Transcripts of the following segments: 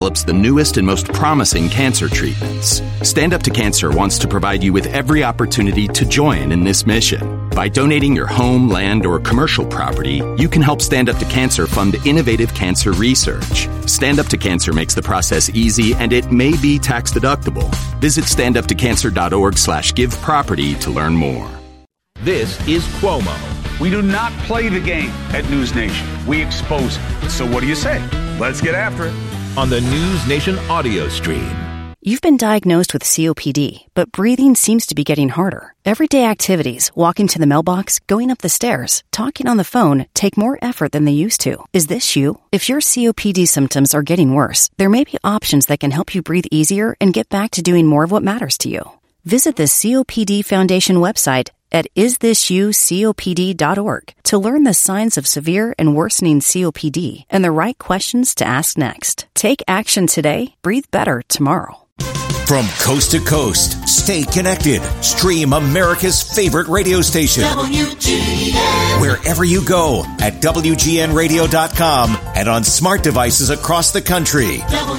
develops the newest and most promising cancer treatments. Stand Up to Cancer wants to provide you with every opportunity to join in this mission. By donating your home, land, or commercial property, you can help Stand Up to Cancer fund innovative cancer research. Stand Up to Cancer makes the process easy, and it may be tax deductible. Visit standuptocancer.org/giveproperty to learn more. This is Cuomo. We do not play the game at News Nation. We expose it. So what do you say? Let's get after it. On the News Nation audio stream. You've been diagnosed with COPD, but breathing seems to be getting harder. Everyday activities, walking to the mailbox, going up the stairs, talking on the phone, take more effort than they used to. Is this you? If your COPD symptoms are getting worse, there may be options that can help you breathe easier and get back to doing more of what matters to you. Visit the COPD Foundation website at isthisyoucopd.org to learn the signs of severe and worsening COPD and the right questions to ask next. Take action today. Breathe better tomorrow. From coast to coast, stay connected. Stream America's favorite radio station. WGN. Wherever you go at WGNradio.com and on smart devices across the country.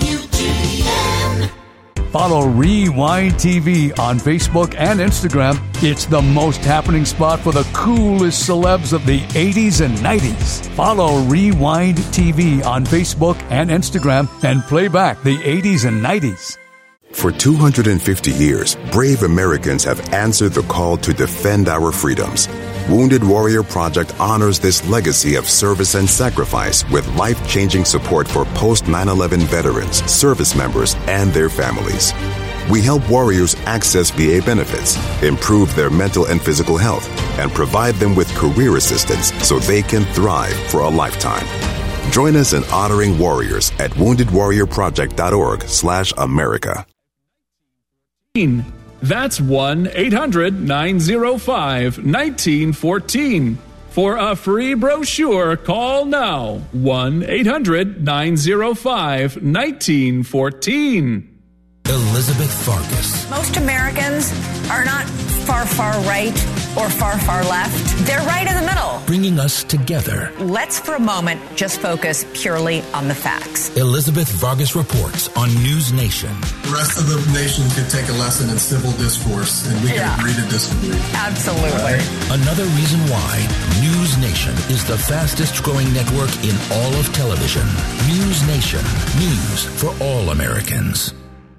WGN. Follow Rewind TV on Facebook and Instagram. It's the most happening spot for the coolest celebs of the 80s and 90s. Follow Rewind TV on Facebook and Instagram and play back the 80s and 90s. For 250 years, brave Americans have answered the call to defend our freedoms. Wounded Warrior Project honors this legacy of service and sacrifice with life-changing support for post-9/11 veterans, service members, and their families. We help warriors access VA benefits, improve their mental and physical health, and provide them with career assistance so they can thrive for a lifetime. Join us in honoring warriors at woundedwarriorproject.org/America. That's 1-800-905-1914. For a free brochure, call now. 1-800-905-1914. Elizabeth Farkas. Most Americans are not far, far right or far, far left. They're right in the middle. Bringing us together. Let's for a moment just focus purely on the facts. Elizabeth Vargas reports on News Nation. The rest of the nation could take a lesson in civil discourse, and we can agree to disagree. Absolutely. Right? Another reason why News Nation is the fastest growing network in all of television. News Nation. News for all Americans.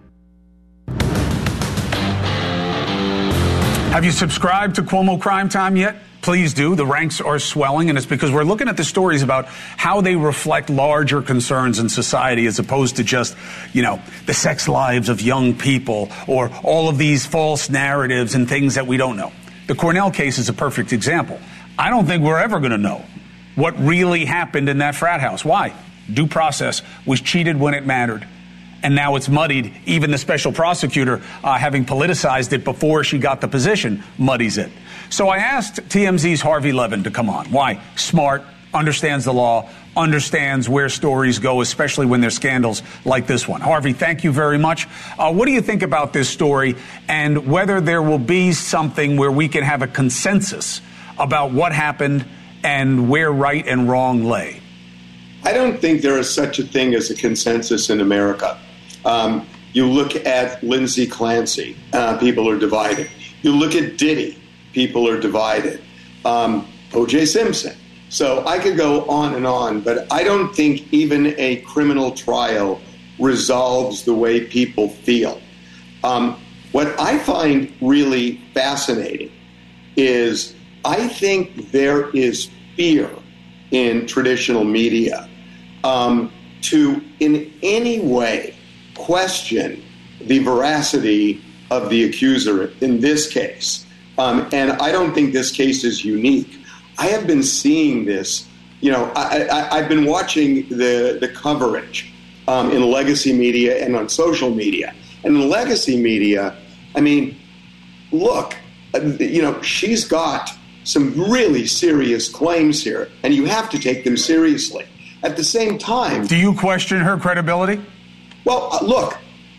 Have you subscribed to Cuomo Crime Time yet? Please do. The ranks are swelling, and it's because we're looking at the stories about how they reflect larger concerns in society as opposed to just, the sex lives of young people or all of these false narratives and things that we don't know. The Cornell case is a perfect example. I don't think we're ever going to know what really happened in that frat house. Why? Due process was cheated when it mattered. And now it's muddied. Even the special prosecutor, having politicized it before she got the position, muddies it. So I asked TMZ's Harvey Levin to come on. Why? Smart, understands the law, understands where stories go, especially when there's scandals like this one. Harvey, thank you very much. What do you think about this story and whether there will be something where we can have a consensus about what happened and where right and wrong lay? I don't think there is such a thing as a consensus in America. You look at Lindsay Clancy, people are divided. You look at Diddy, people are divided. O.J. Simpson. So I could go on, but I don't think even a criminal trial resolves the way people feel. What I find really fascinating is I think there is fear in traditional media to in any way question the veracity of the accuser in this case. And I don't think this case is unique. I have been seeing this, I've been watching the coverage in legacy media and on social media. And in legacy media, look, she's got some really serious claims here, and you have to take them seriously. At the same time... Do you question her credibility? Well, look,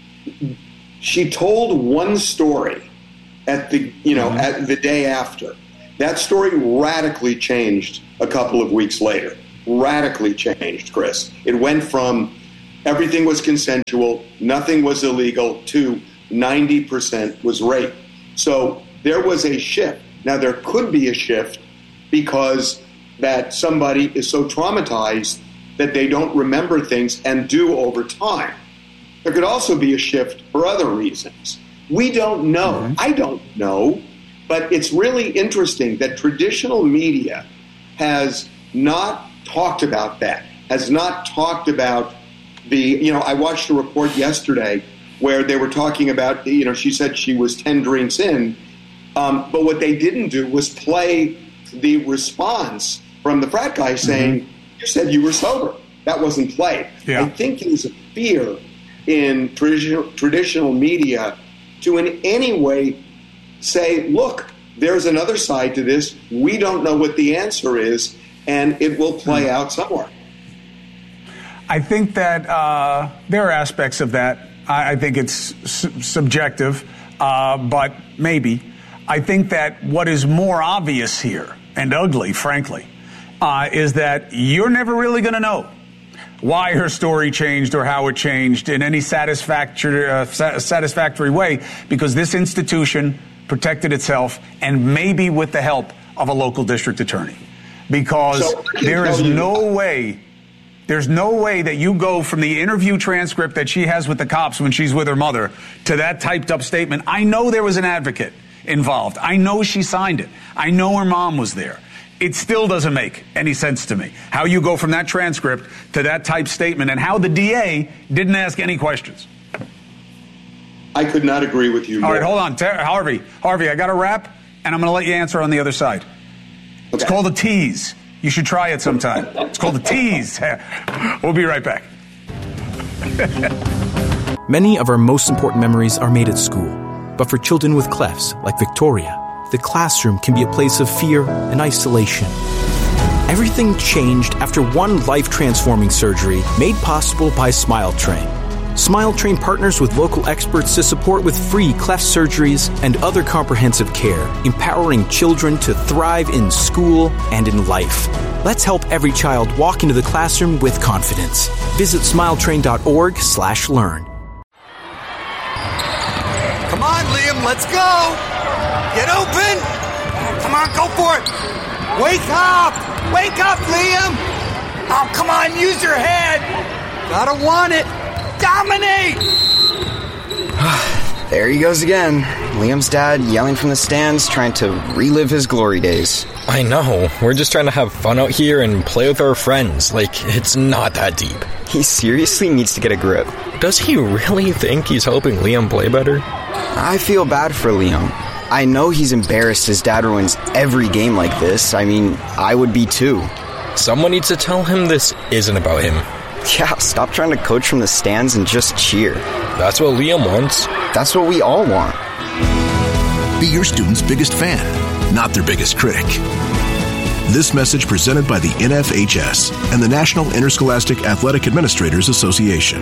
she told one story at the, at the day after. That story radically changed a couple of weeks later. Radically changed, Chris. It went from everything was consensual, nothing was illegal, to 90% was rape. So there was a shift. Now, there could be a shift because that somebody is so traumatized that they don't remember things and do over time. There could also be a shift for other reasons. We don't know. Mm-hmm. I don't know. But it's really interesting that traditional media has not talked about that, has not talked about I watched a report yesterday where they were talking about, she said she was 10 drinks in, but what they didn't do was play the response from the frat guy saying, you said you were sober. That wasn't played. Yeah. I think there's a fear in traditional media to in any way say, look, there's another side to this. We don't know what the answer is, and it will play out somewhere. I think that there are aspects of that. I think it's subjective, but maybe. I think that what is more obvious here, and ugly, frankly, is that you're never really going to know why her story changed or how it changed in any satisfactory way, because this institution protected itself, and maybe with the help of a local district attorney. Because there's no way that you go from the interview transcript that she has with the cops when she's with her mother to that typed up statement. I know there was an advocate involved. I know she signed it. I know her mom was there. It still doesn't make any sense to me how you go from that transcript to that type statement, and how the DA didn't ask any questions. I could not agree with you more. All right, hold on. Harvey, I got a wrap, and I'm going to let you answer on the other side. Okay. It's called a tease. You should try it sometime. It's called a tease. We'll be right back. Many of our most important memories are made at school. But for children with clefts, like Victoria, the classroom can be a place of fear and isolation. Everything changed after one life-transforming surgery made possible by SmileTrain. SmileTrain partners with local experts to support with free cleft surgeries and other comprehensive care, empowering children to thrive in school and in life. Let's help every child walk into the classroom with confidence. Visit smiletrain.org/learn. Come on, Liam, let's go! Get open! Come on, go for it! Wake up! Wake up, Liam! Oh, come on, use your head! Gotta want it! Dominate! There he goes again. Liam's dad yelling from the stands, trying to relive his glory days. I know. We're just trying to have fun out here and play with our friends. Like, it's not that deep. He seriously needs to get a grip. Does he really think he's helping Liam play better? I feel bad for Liam. I know he's embarrassed his dad ruins every game like this. I mean, I would be too. Someone needs to tell him this isn't about him. Yeah, stop trying to coach from the stands and just cheer. That's what Liam wants. That's what we all want. Be your student's biggest fan, not their biggest critic. This message presented by the NFHS and the National Interscholastic Athletic Administrators Association.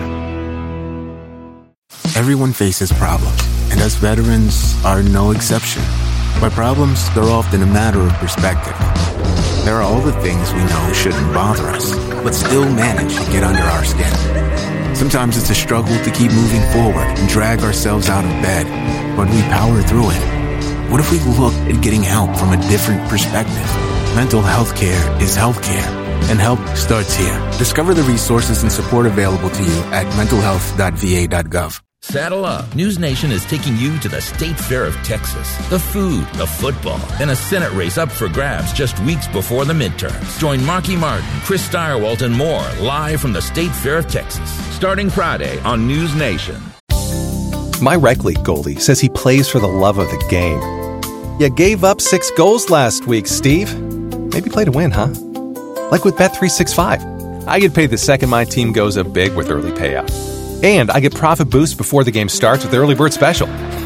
Everyone faces problems, and us veterans are no exception. By problems, they're often a matter of perspective. There are all the things we know shouldn't bother us, but still manage to get under our skin. Sometimes it's a struggle to keep moving forward and drag ourselves out of bed, but we power through it. What if we looked at getting help from a different perspective? Mental health care is healthcare, and help starts here. Discover the resources and support available to you at mentalhealth.va.gov. Saddle up. News Nation is taking you to the State Fair of Texas. The food, the football, and a Senate race up for grabs just weeks before the midterms. Join Marky Martin, Chris Stirewalt, and more live from the State Fair of Texas, starting Friday on News Nation. My rec league goalie says he plays for the love of the game. You gave up 6 goals last week, Steve. Maybe play to win, huh? Like with Bet365. I get paid the second my team goes up big with early payout. And I get profit boost before the game starts with the early bird special.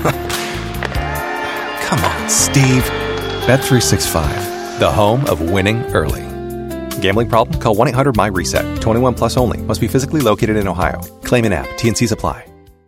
Come on, Steve. Bet365, the home of winning early. Gambling problem? Call 1-800-MY-RESET. 21 plus only. Must be physically located in Ohio. Claim an app. T&Cs apply.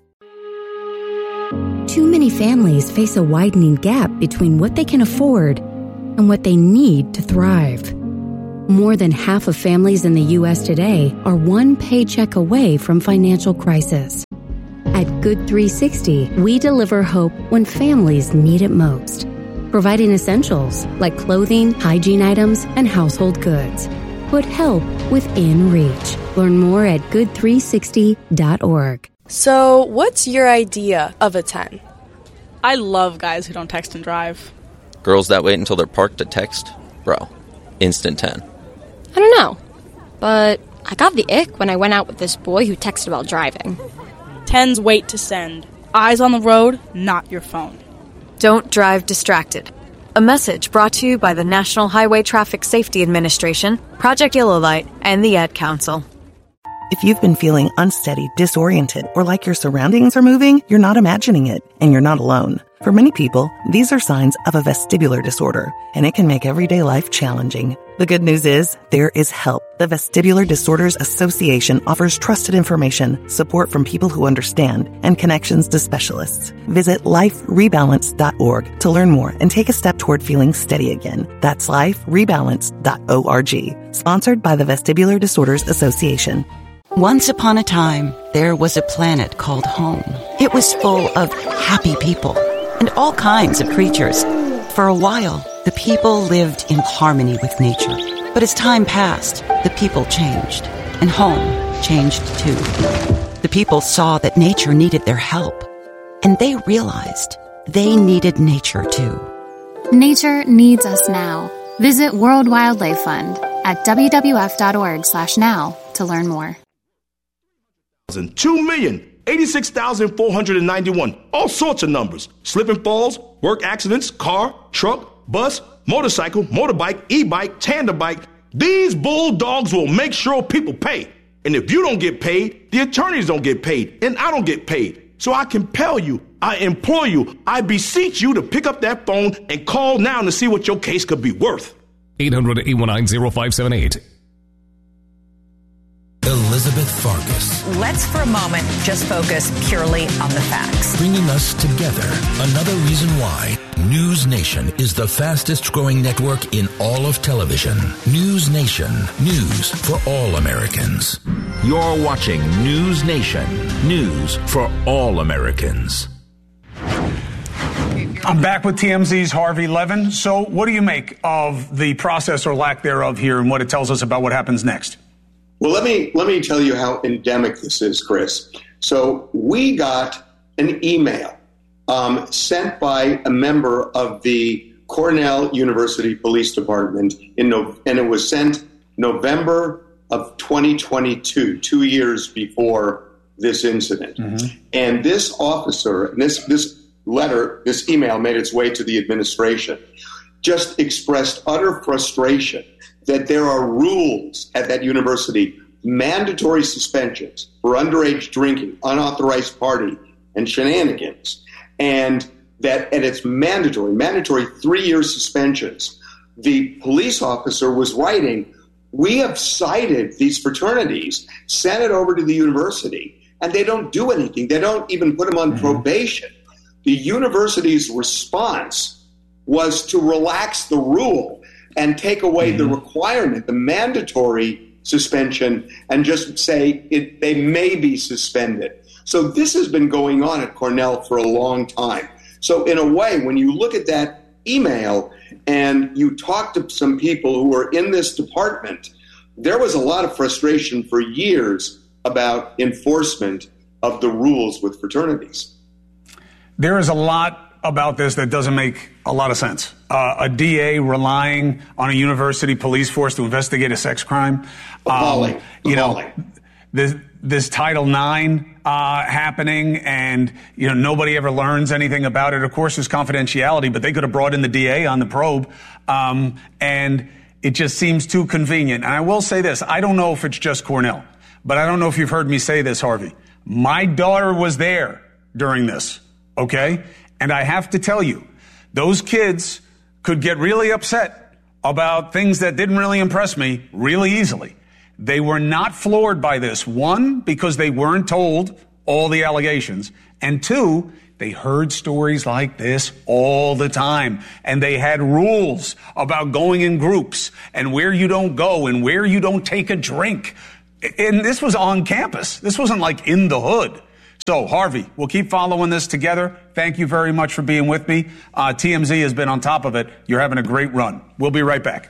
Too many families face a widening gap between what they can afford and what they need to thrive. More than half of families in the U.S. today are one paycheck away from financial crisis. At Good 360, we deliver hope when families need it most, providing essentials like clothing, hygiene items, and household goods. Put help within reach. Learn more at good360.org. So, what's your idea of a 10? I love guys who don't text and drive. Girls that wait until they're parked to text? Bro, instant 10. I don't know, but I got the ick when I went out with this boy who texted while driving. 10s wait to send. Eyes on the road, not your phone. Don't drive distracted. A message brought to you by the National Highway Traffic Safety Administration, Project Yellow Light, and the Ad Council. If you've been feeling unsteady, disoriented, or like your surroundings are moving, you're not imagining it, and you're not alone. For many people, these are signs of a vestibular disorder, and it can make everyday life challenging. The good news is, there is help. The Vestibular Disorders Association offers trusted information, support from people who understand, and connections to specialists. Visit liferebalance.org to learn more and take a step toward feeling steady again. That's liferebalance.org. Sponsored by the Vestibular Disorders Association. Once upon a time, there was a planet called home. It was full of happy people and all kinds of creatures. For a while, the people lived in harmony with nature. But as time passed, the people changed, and home changed too. The people saw that nature needed their help, and they realized they needed nature too. Nature needs us now. Visit World Wildlife Fund at wwf.org/now to learn more. 2,086,491. All sorts of numbers. Slip and falls, work accidents, car, truck, bus, motorcycle, motorbike, e-bike, tandem bike. These bulldogs will make sure people pay. And if you don't get paid, the attorneys don't get paid, and I don't get paid. So I compel you, I implore you, I beseech you to pick up that phone and call now to see what your case could be worth. 800-819-0578. Elizabeth Farkas. Let's for a moment just focus purely on the facts. Bringing us together. Another reason why News Nation is the fastest growing network in all of television. News Nation. News for all Americans. You're watching News Nation. News for all Americans. I'm back with TMZ's Harvey Levin. So what do you make of the process or lack thereof here and what it tells us about what happens next? Well, let me tell you how endemic this is, Chris. So we got an email sent by a member of the Cornell University Police Department, and it was sent November of 2022, 2 years before this incident. Mm-hmm. And this officer, this email made its way to the administration, just expressed utter frustration that there are rules at that university, mandatory suspensions for underage drinking, unauthorized party, and shenanigans, and it's mandatory 3-year suspensions. The police officer was writing, we have cited these fraternities, sent it over to the university, and they don't do anything. They don't even put them on probation. The university's response was to relax the rule and take away the requirement, the mandatory suspension, and just say they may be suspended. So this has been going on at Cornell for a long time. So in a way, when you look at that email and you talk to some people who are in this department, there was a lot of frustration for years about enforcement of the rules with fraternities. There is a lot about this that doesn't make a lot of sense. A DA relying on a university police force to investigate a sex crime. Appalling. This Title IX happening, and nobody ever learns anything about it. Of course, there's confidentiality, but they could have brought in the DA on the probe, and it just seems too convenient. And I will say this: I don't know if it's just Cornell, but I don't know if you've heard me say this, Harvey. My daughter was there during this. Okay. And I have to tell you, those kids could get really upset about things that didn't really impress me really easily. They were not floored by this. One, because they weren't told all the allegations. And two, They heard stories like this all the time, and they had rules about going in groups and where you don't go and where you don't take a drink. And this was on campus. This wasn't like in the hood. So, Harvey, we'll keep following this together. Thank you very much for being with me. TMZ has been on top of it. You're having a great run. We'll be right back.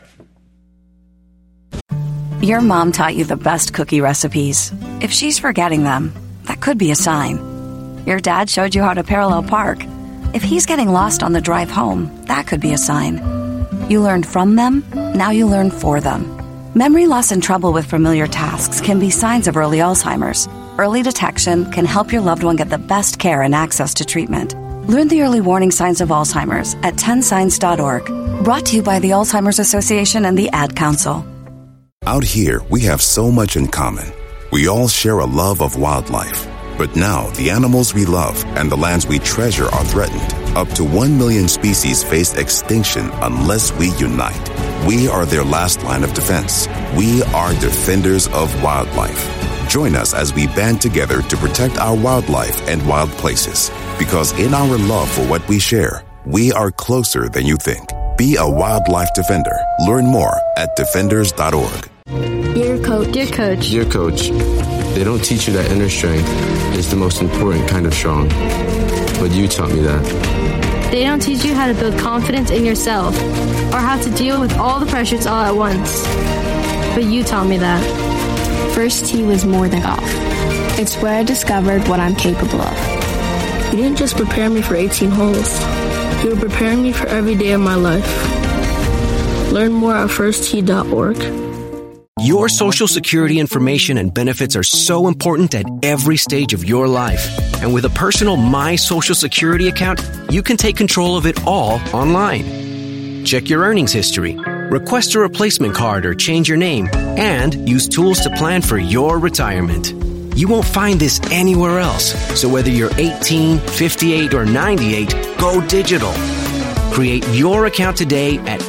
Your mom taught you the best cookie recipes. If she's forgetting them, that could be a sign. Your dad showed you how to parallel park. If he's getting lost on the drive home, that could be a sign. You learned from them, now you learn for them. Memory loss and trouble with familiar tasks can be signs of early Alzheimer's. Early detection can help your loved one get the best care and access to treatment. Learn the early warning signs of Alzheimer's at 10signs.org. Brought to you by the Alzheimer's Association and the Ad Council. Out here, we have so much in common. We all share a love of wildlife. But now, the animals we love and the lands we treasure are threatened. Up to 1 million species face extinction unless we unite. We are their last line of defense. We are defenders of wildlife. Join us as we band together to protect our wildlife and wild places. Because in our love for what we share, we are closer than you think. Be a wildlife defender. Learn more at defenders.org. Dear Coach. Dear Coach. Dear Coach, they don't teach you that inner strength is the most important kind of strong. But you taught me that. They don't teach you how to build confidence in yourself or how to deal with all the pressures all at once. But you taught me that. First tee was more than golf. It's where I discovered what I'm capable of. You didn't just prepare me for 18 holes. You were preparing me for every day of my life. Learn more at firsttee.org. Your Social Security information and benefits are so important at every stage of your life. And with a personal My Social Security account, you can take control of it all online. Check your earnings history, request a replacement card or change your name, and use tools to plan for your retirement. You won't find this anywhere else. So whether you're 18, 58, or 98, go digital. Create your account today at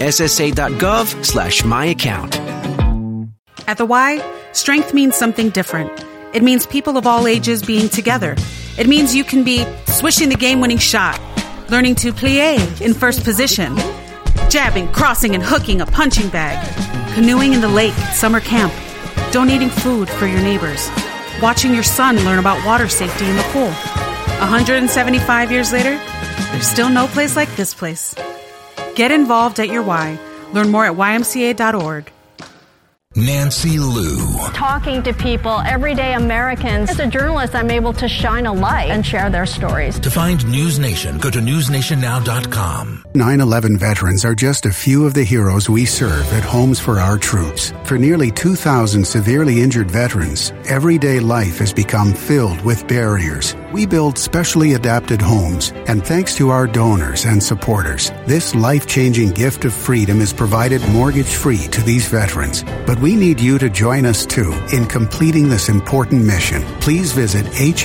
ssa.gov/myaccount. At the Y, strength means something different. It means people of all ages being together. It means you can be swishing the game-winning shot, learning to plie in first position, jabbing, crossing, and hooking a punching bag, canoeing in the lake at summer camp, donating food for your neighbors, watching your son learn about water safety in the pool. 175 years later, there's still no place like this place. Get involved at your Y. Learn more at ymca.org. Nancy Liu. Talking to people, everyday Americans. As a journalist, I'm able to shine a light and share their stories. To find News Nation, go to newsnationnow.com. 9/11 veterans are just a few of the heroes we serve at Homes for Our Troops. For nearly 2,000 severely injured veterans, everyday life has become filled with barriers. We build specially adapted homes, and thanks to our donors and supporters, this life-changing gift of freedom is provided mortgage-free to these veterans. But we need you to join us, too, in completing this important mission. Please visit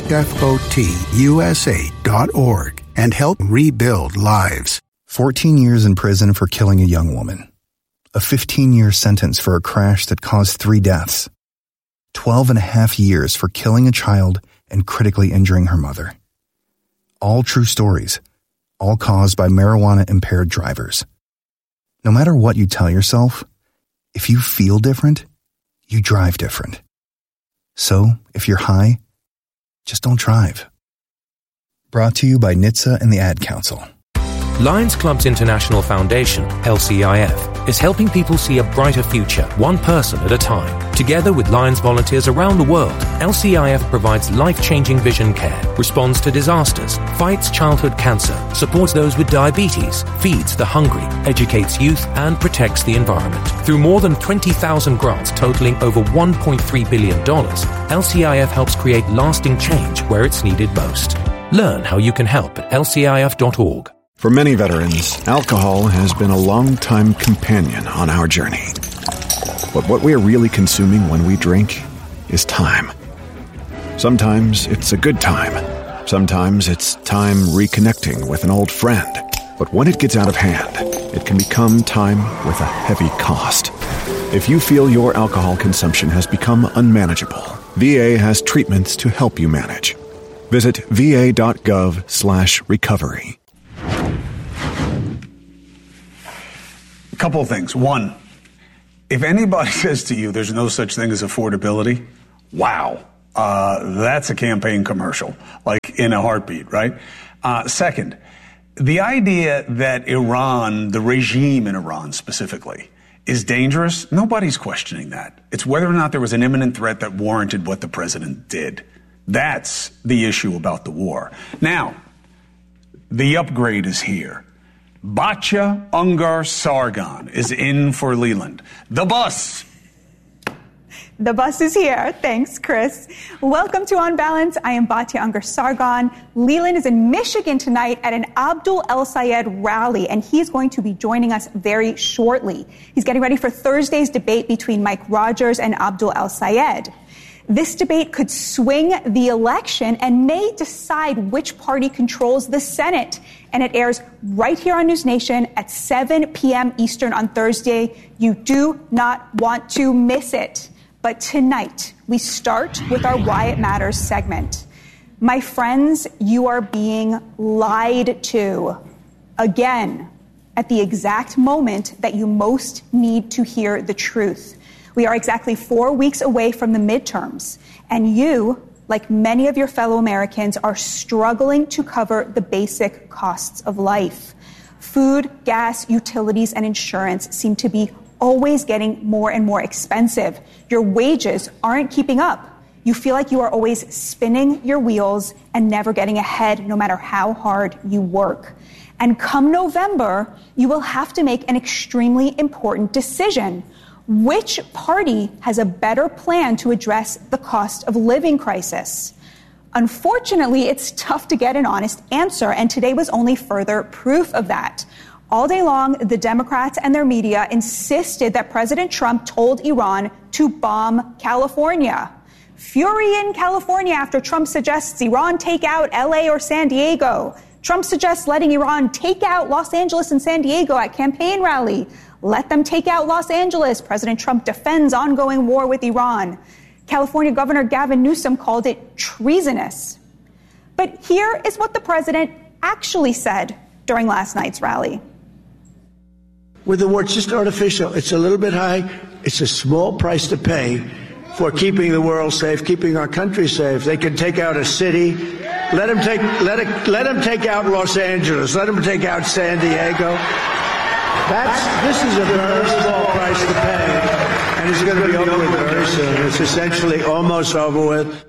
hfotusa.org and help rebuild lives. 14 years in prison for killing a young woman. A 15-year sentence for a crash that caused 3 deaths. 12 and a half years for killing a child and critically injuring her mother. All true stories, all caused by marijuana-impaired drivers. No matter what you tell yourself, if you feel different, you drive different. So, if you're high, just don't drive. Brought to you by NHTSA and the Ad Council. Lions Clubs International Foundation, LCIF, is helping people see a brighter future, one person at a time. Together with Lions volunteers around the world, LCIF provides life-changing vision care, responds to disasters, fights childhood cancer, supports those with diabetes, feeds the hungry, educates youth, and protects the environment. Through more than 20,000 grants totaling over $1.3 billion, LCIF helps create lasting change where it's needed most. Learn how you can help at lcif.org. For many veterans, alcohol has been a long-time companion on our journey. But what we are really consuming when we drink is time. Sometimes it's a good time. Sometimes it's time reconnecting with an old friend. But when it gets out of hand, it can become time with a heavy cost. If you feel your alcohol consumption has become unmanageable, VA has treatments to help you manage. Visit va.gov/recovery. A couple of things. One, if anybody says to you there's no such thing as affordability, wow, that's a campaign commercial, like in a heartbeat, right? Second, the idea that Iran, the regime in Iran specifically, is dangerous, nobody's questioning that. It's whether or not there was an imminent threat that warranted what the president did. That's the issue about the war. Now, the upgrade is here. Batya Ungar-Sargon is in for Leland. The bus. The bus is here. Thanks, Chris. Welcome to On Balance. I am Batya Ungar-Sargon. Leland is in Michigan tonight at an Abdul El-Sayed rally, and he's going to be joining us very shortly. He's getting ready for Thursday's debate between Mike Rogers and Abdul El-Sayed. This debate could swing the election and may decide which party controls the Senate. And it airs right here on News Nation at 7 p.m. Eastern on Thursday. You do not want to miss it. But tonight, we start with our Why It Matters segment. My friends, you are being lied to. Again, at the exact moment that you most need to hear the truth. We are exactly 4 weeks away from the midterms, and you, like many of your fellow Americans, are struggling to cover the basic costs of life. Food, gas, utilities, and insurance seem to be always getting more and more expensive. Your wages aren't keeping up. You feel like you are always spinning your wheels and never getting ahead, no matter how hard you work. And come November, you will have to make an extremely important decision. Which party has a better plan to address the cost of living crisis? Unfortunately, it's tough to get an honest answer, and today was only further proof of that. All day long, the Democrats and their media insisted that President Trump told Iran to bomb California. Fury in California after Trump suggests Iran take out LA or San Diego. Trump suggests letting Iran take out Los Angeles and San Diego at campaign rally. Let them take out Los Angeles. President Trump defends ongoing war with Iran. California Governor Gavin Newsom called it treasonous. But here is what the president actually said during last night's rally. With the war, it's just artificial. It's a little bit high. It's a small price to pay for keeping the world safe, keeping our country safe. They can take out a city. Let them take out Los Angeles. Let them take out San Diego. This is a very small price to pay, and it's going to be over with very soon. It's essentially almost over with.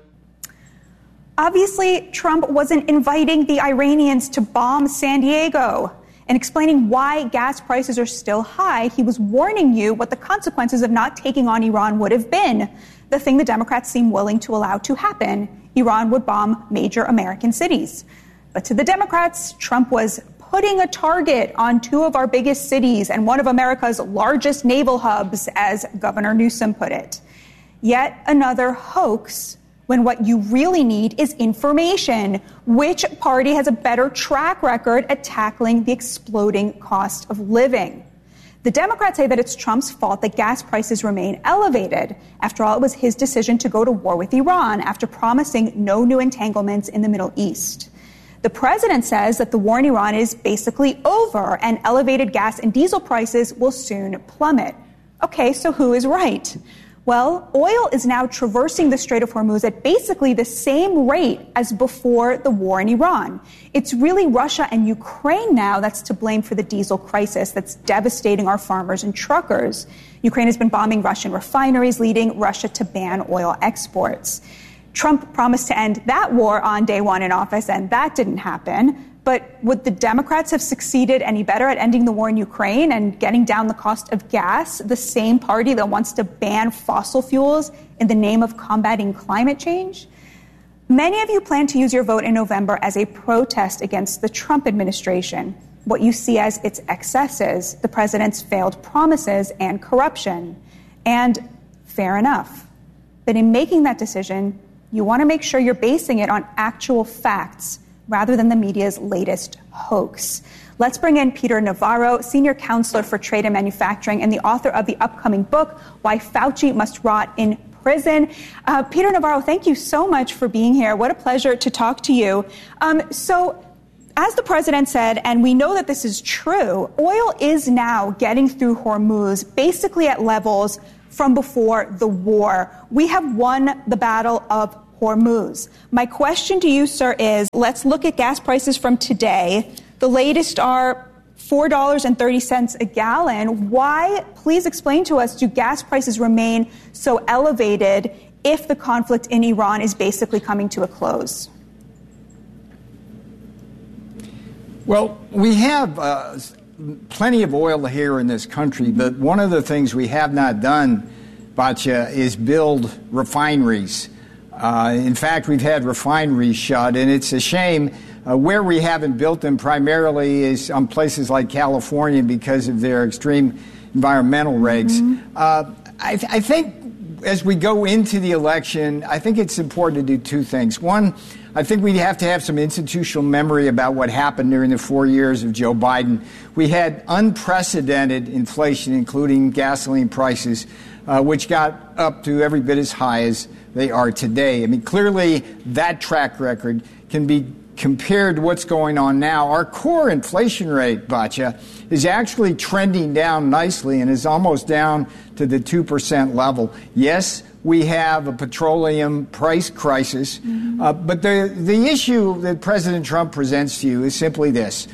Obviously, Trump wasn't inviting the Iranians to bomb San Diego. And explaining why gas prices are still high, he was warning you what the consequences of not taking on Iran would have been. The thing the Democrats seem willing to allow to happen: Iran would bomb major American cities. But to the Democrats, Trump was putting a target on two of our biggest cities and one of America's largest naval hubs, as Governor Newsom put it. Yet another hoax, when what you really need is information. Which party has a better track record at tackling the exploding cost of living? The Democrats say that it's Trump's fault that gas prices remain elevated. After all, it was his decision to go to war with Iran after promising no new entanglements in the Middle East. The president says that the war in Iran is basically over and elevated gas and diesel prices will soon plummet. Okay, so who is right? Well, oil is now traversing the Strait of Hormuz at basically the same rate as before the war in Iran. It's really Russia and Ukraine now that's to blame for the diesel crisis that's devastating our farmers and truckers. Ukraine has been bombing Russian refineries, leading Russia to ban oil exports. Trump promised to end that war on day one in office, and that didn't happen. But would the Democrats have succeeded any better at ending the war in Ukraine and getting down the cost of gas, the same party that wants to ban fossil fuels in the name of combating climate change? Many of you plan to use your vote in November as a protest against the Trump administration, what you see as its excesses, the president's failed promises, and corruption. And fair enough. But in making that decision, you want to make sure you're basing it on actual facts rather than the media's latest hoax. Let's bring in Peter Navarro, Senior Counselor for Trade and Manufacturing and the author of the upcoming book, Why Fauci Must Rot in prison. Peter Navarro, thank you so much for being here. What a pleasure to talk to you. So, as the president said, and we know that this is true, oil is now getting through Hormuz basically at levels from before the war. We have won the battle of Hormuz. My question to you, sir, is let's look at gas prices from today. The latest are $4.30 a gallon. Why, please explain to us, do gas prices remain so elevated if the conflict in Iran is basically coming to a close? Well, we have plenty of oil here in this country, but one of the things we have not done, Batya, is build refineries. In fact, we've had refineries shut, and it's a shame. Where we haven't built them primarily is on places like California because of their extreme environmental regs. I think as we go into the election, I think it's important to do two things. One, I think we have to have some institutional memory about what happened during the 4 years of Joe Biden. We had unprecedented inflation, including gasoline prices, which got up to every bit as high as they are today. I mean, clearly that track record can be compared to what's going on now. Our core inflation rate, Batya, is actually trending down nicely and is almost down to the 2% level. Yes, we have a petroleum price crisis, but the issue that President Trump presents to you is simply this.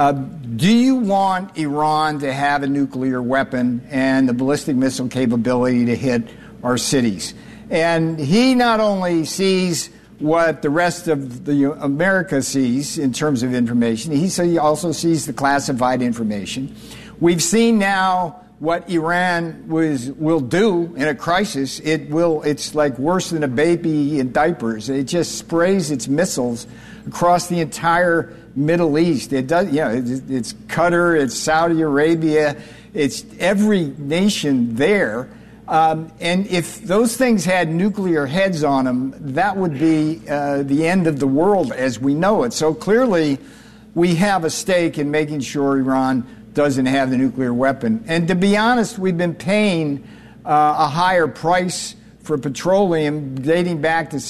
Do you want Iran to have a nuclear weapon and the ballistic missile capability to hit our cities? And he not only sees what the rest of America sees in terms of information, he also sees the classified information. We've seen now what Iran will do in a crisis. It's like worse than a baby in diapers. It just sprays its missiles across the entire Middle East. It does, it's Qatar, it's Saudi Arabia, it's every nation there. And if those things had nuclear heads on them, that would be the end of the world as we know it. So clearly, we have a stake in making sure Iran doesn't have the nuclear weapon. And to be honest, we've been paying a higher price for petroleum dating back to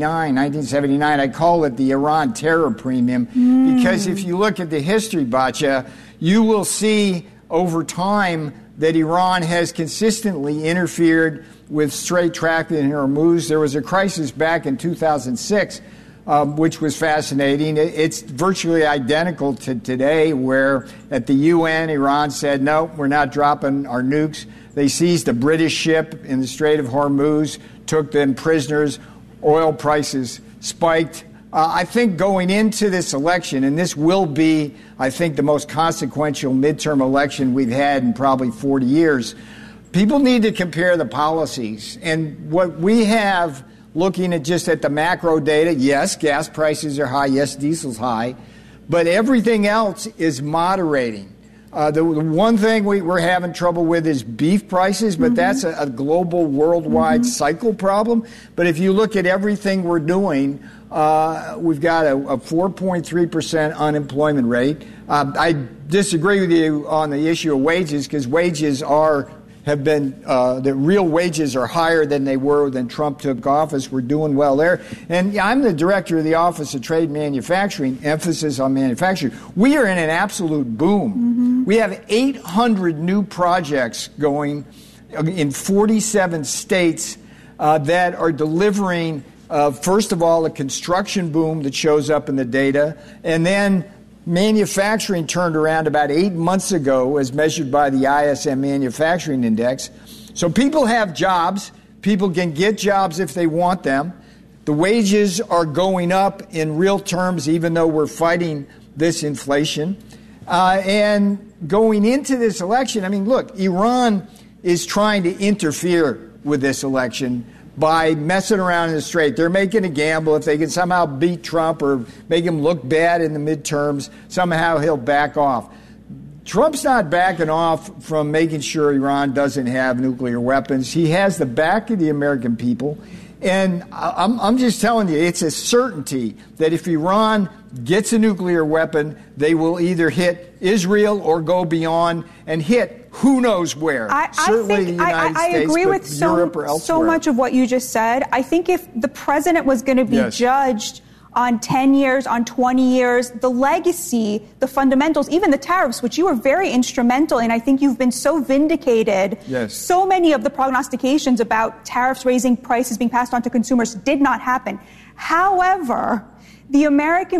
1979. I call it the Iran terror premium, because if you look at the history, Batya, you will see over time that Iran has consistently interfered with straight traffic in Hormuz. There was a crisis back in 2006, which was fascinating. It's virtually identical to today, where at the UN, Iran said, no, we're not dropping our nukes. They seized a British ship in the Strait of Hormuz, took them prisoners. Oil prices spiked. I think going into this election, and this will be, I think, the most consequential midterm election we've had in probably 40 years, people need to compare the policies. And what we have, looking at just at the macro data, yes, gas prices are high, yes, diesel's high, but everything else is moderating. The one thing we're having trouble with is beef prices, but that's a global, worldwide cycle problem. But if you look at everything we're doing, we've got a 4.3% unemployment rate. I disagree with you on the issue of wages, because wages have been the real wages are higher than they were when Trump took office. We're doing well there. And I'm the director of the Office of Trade and Manufacturing, emphasis on manufacturing. We are in an absolute boom. We have 800 new projects going in 47 states that are delivering, first of all, a construction boom that shows up in the data, and then manufacturing turned around about 8 months ago as measured by the ISM Manufacturing Index. So people have jobs. People can get jobs if they want them. The wages are going up in real terms, even though we're fighting this inflation. And going into this election, I mean, look, Iran is trying to interfere with this election by messing around in the Strait. They're making a gamble. If they can somehow beat Trump or make him look bad in the midterms, somehow he'll back off. Trump's not backing off from making sure Iran doesn't have nuclear weapons. He has the back of the American people. And I'm just telling you, it's a certainty that if Iran gets a nuclear weapon, they will either hit Israel or go beyond and hit who knows where. Certainly the United States, agree with Europe or elsewhere. so much of what you just said. I think if the president was going to be judged on 10 years, on 20 years, the legacy, the fundamentals, even the tariffs, which you were very instrumental in. I think you've been so vindicated. Yes. So many of the prognostications about tariffs raising prices being passed on to consumers did not happen. However, the American